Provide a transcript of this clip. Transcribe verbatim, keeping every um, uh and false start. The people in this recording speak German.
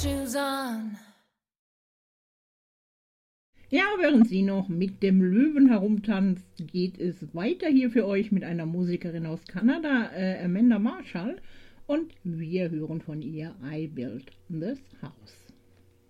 shoes on. Ja, während sie noch mit dem Löwen herumtanzt, geht es weiter hier für euch mit einer Musikerin aus Kanada, äh, Amanda Marshall. Und wir hören von ihr I Built This House.